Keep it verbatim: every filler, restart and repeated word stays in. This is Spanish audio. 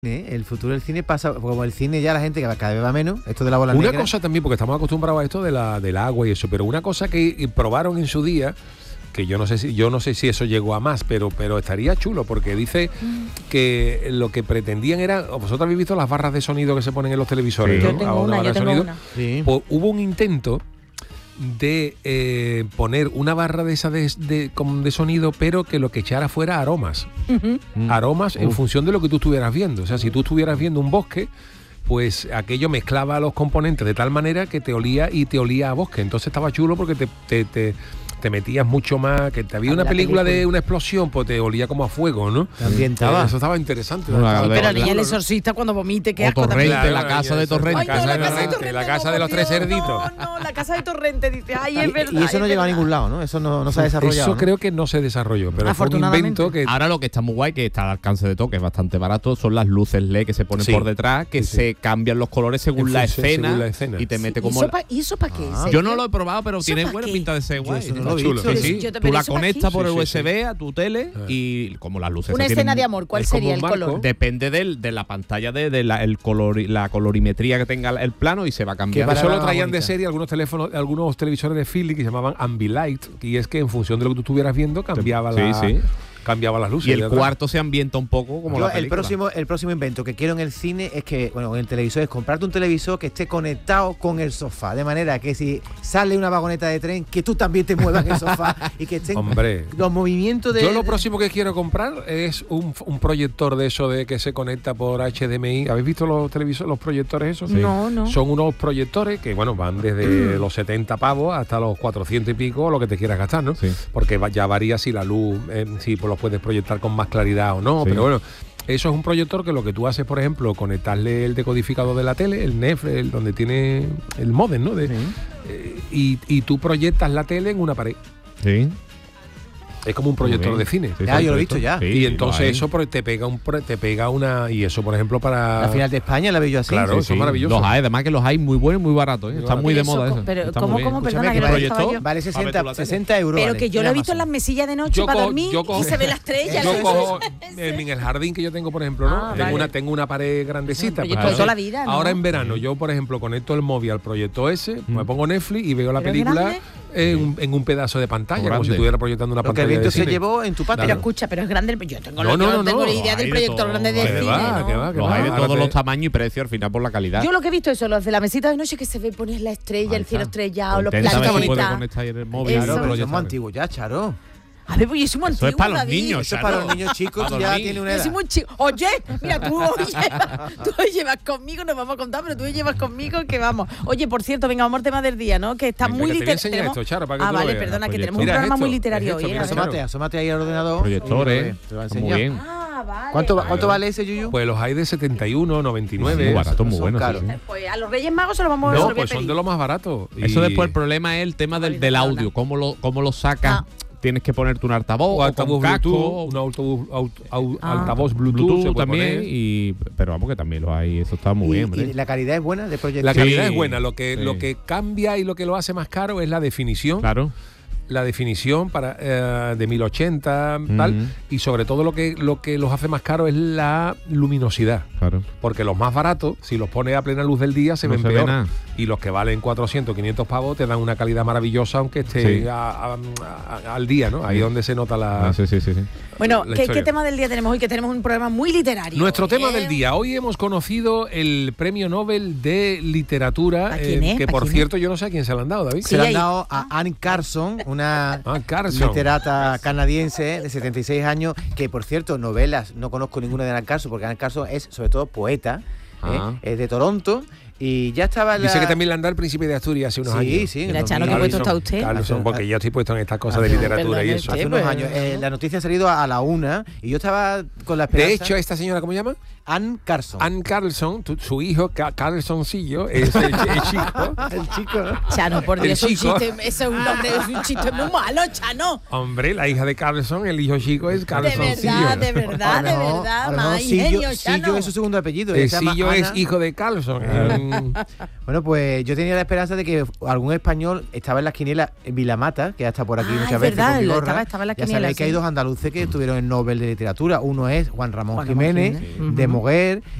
El futuro del cine pasa, como el cine ya la gente cada vez va menos, esto de la bola una negra. cosa también, porque estamos acostumbrados a esto de la, del agua y eso, pero una cosa que probaron en su día, que yo no sé si yo no sé si eso llegó a más, pero pero estaría chulo, porque dice que lo que pretendían era, vosotros habéis visto las barras de sonido que se ponen en los televisores, sí. ¿no? Yo tengo una, yo tengo una. Sí. Pues hubo un intento de eh, poner una barra de esa de, de, de sonido, pero que lo que echara fuera aromas. Uh-huh. Aromas uh. en función de lo que tú estuvieras viendo. O sea, si tú estuvieras viendo un bosque, pues aquello mezclaba los componentes de tal manera que te olía y te olía a bosque. Entonces estaba chulo porque te... te, te te metías mucho más, que te había una película, película de una explosión, pues te olía como a fuego, ¿no? También estaba. Eh, eso estaba interesante. No, la, pero ni el exorcista cuando vomite, qué asco también. Torrente, la casa de Torrente. Ay, no, casa la, de casa Torrente, de Torrente la casa no, de los tres cerditos. No, no, la casa de Torrente, dice, ay, es verdad. Y eso no llegó a ningún lado, ¿no? Eso no, no se ha desarrollado. Eso ¿no? creo que no se desarrolló, pero fue un invento que... Ahora lo que está muy guay, que está al alcance de todo, que es bastante barato, son las luces L E D que se ponen sí. por detrás, que sí, se sí. cambian los colores según, en la, función, escena, según la escena y te sí. mete como... ¿Y eso para qué? Ah. Yo no lo he probado, pero tiene buena qué? pinta de ser guay. Yo no chulo. Tú la conectas por el U S B a tu tele y como las luces... Una escena de amor, ¿cuál sería el color? Depende del, de la pantalla, de, de la, el color, la colorimetría que tenga el plano y se va cambiando. Eso lo traían de serie algunos teléfonos, algunos televisores de Philips que se llamaban Ambilight, y es que en función de lo que tú estuvieras viendo cambiaba la... Sí, sí. cambiaba las luces. Y el cuarto se ambienta un poco como Yo, la película. El próximo, el próximo invento que quiero en el cine es que, bueno, en el televisor, es comprarte un televisor que esté conectado con el sofá, de manera que si sale una vagoneta de tren, que tú también te muevas en el sofá y que estén Hombre, los movimientos de... Yo lo próximo que quiero comprar es un, un proyector de eso de que se conecta por H D M I. ¿Habéis visto los televisores, los proyectores esos? Sí. No, no. Son unos proyectores que, bueno, van desde mm. los setenta pavos hasta los cuatrocientos y pico, lo que te quieras gastar, ¿no? Sí. Porque ya varía si la luz, eh, si pues los puedes proyectar con más claridad o no, sí. pero bueno, eso es un proyector que lo que tú haces, por ejemplo, conectarle el decodificador de la tele, el N E F, el, donde tiene el módem, ¿no? De, sí. eh, y, y tú proyectas la tele en una pared. Sí. Es como un proyector de cine. Sí, ya, yo lo he visto ya. Sí, y entonces eso te pega un te pega una y eso, por ejemplo, para la final de España la veo yo así. Claro, sí, eso sí. es maravilloso. Los hay, además que los hay muy buenos y muy baratos, ¿eh? Están muy de moda eso. Pero Está ¿cómo, cómo? Perdona, que no proyector vale sesenta, sesenta euros. Pero vale, que yo lo he visto en las mesillas de noche yo para cojo, dormir cojo, y se ve la estrella. Yo cojo en el jardín que yo tengo, por ejemplo, ¿no? Ah, tengo vale. una tengo una pared grandecita. Pues toda la vida, ¿no? Ahora en verano yo, por ejemplo, conecto el móvil al proyector ese, mm. me pongo Netflix y veo la película en un, en un pedazo de pantalla, como si estuviera proyectando una Lo pantalla. Que el viento de se llevó en tu patio. Pero escucha, pero es grande. Yo tengo, no, lo, no, yo no, tengo no, la idea del proyector grande de cine. Va, ¿no? que va, que los va, hay de ahora todos te... los tamaños y precios al final por la calidad. Yo lo que he visto eso, los de la mesita de noche que se ve poner la estrella, el cielo estrellado, los planitas. Claro, somos antiguos ya, Charo. A ver, pues yo soy muy antiguo, antiguo, es para los David. niños, Eso es para los niños chicos, tú ya tienes una edad. Yo soy muy chico. Oye, mira, tú hoy llevas, tú hoy llevas conmigo, nos vamos a contar, pero tú hoy llevas conmigo que vamos. Oye, por cierto, venga, vamos al tema del día, ¿no? Que está venga, muy literario. Esto, Charo, para que ah, tú vale, veas. perdona, que tenemos mira un programa esto, muy literario hoy. Asómate, asómate ahí al ordenador. Proyectores, muy bien. Ah, vale. ¿Cuánto, vale. ¿Cuánto vale ese, Yuyu? Pues los hay de setenta y uno, noventa y nueve. Muy barato, muy bueno. Pues a los Reyes Magos se los vamos a No, resolver. pues son de los más baratos. Eso después el problema es el tema del, del audio, cómo lo, cómo lo sacas. Tienes que ponerte un altavoz o altavoz o con Bluetooth, casco, un altavoz, auto, auto, ah. altavoz Bluetooth, Bluetooth se puede también poner. y pero vamos que también lo hay, eso está muy y, bien, hombre. ¿Y la calidad es buena de proyección? La calidad sí, es buena, lo que sí. lo que cambia y lo que lo hace más caro es la definición. Claro. La definición para eh, de mil ochenta uh-huh. tal, y sobre todo lo que lo que los hace más caro es la luminosidad. Claro. Porque los más baratos, si los pones a plena luz del día, se no ven se peor. Ve nada. Y los que valen cuatrocientos, quinientos pavos te dan una calidad maravillosa, aunque esté sí. a, a, a, al día, ¿no? Ahí es donde se nota la. Ah, sí, sí, sí, sí. Bueno, ¿qué, ¿qué tema del día tenemos hoy? Que tenemos un programa muy literario. Nuestro ¿eh? tema del día. Hoy hemos conocido el premio Nobel de Literatura. ¿A quién eh, es? Que por quién cierto, es? yo no sé a quién se lo han dado, David. Se Sí, lo han ahí. dado a Anne Carson, una Ah, Carson. literata canadiense de setenta y seis años, que por cierto, novelas, no conozco ninguna de Anne Carson, porque Anne Carson es sobre todo poeta, Ah. ¿eh? Es de Toronto. Y ya estaba la... Dice que también le han dado el Príncipe de Asturias hace unos sí, años. Sí, sí. Mira, Chano, ¿qué puesto está usted? Carlson, porque yo estoy puesto en estas cosas de literatura perdón, y eso. Hace pues, unos años. Eh, la noticia ha salido a la una y yo estaba con la esperanza... De hecho, esta señora, ¿cómo se llama? Anne Carson. Anne Carlson, tu, su hijo, Ca Carlsoncillo, es el, el chico. El chico. Chano, por Dios, El es un chico. chiste, ese es un nombre, es un chiste muy malo, Chano. Hombre, la hija de Carlson, el hijo chico es De Carlsoncillo. verdad, de verdad, de A lo mejor- verdad, a lo mejor más Sillo- ingenio, Sillo Chano. es su segundo apellido. El ella se llama Sillo es Ana. hijo de Carlson. Bueno, pues yo tenía la esperanza de que algún español estaba en las quinielas. Vilamata, que ya está por aquí ah, muchas es veces. Verdad, con Vigorra. estaba, estaba en las ya quinielas, sabéis que sí. hay dos andaluces que estuvieron en Nobel de Literatura. Uno es Juan Ramón Juan Jiménez, Ramón Jiménez. de Moguer,